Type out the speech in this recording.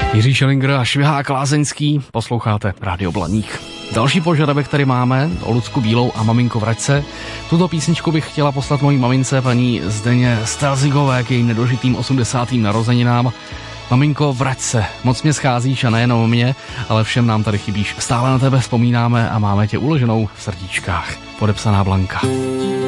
Jiří Šelinger a Švihák Lázeňský, posloucháte Rádio Blaník. Další požadavek tady máme o Lucku Bílou a Maminko vrať se. Tuto písničku bych chtěla poslat mojí mamince, paní Zdeně Stelzigové, k jejím nedožitým 80. narozeninám. Maminko, vrať se, moc mě scházíš a nejenom mě, ale všem nám tady chybíš. Stále na tebe vzpomínáme a máme tě uloženou v srdíčkách. Podepsaná Blanka.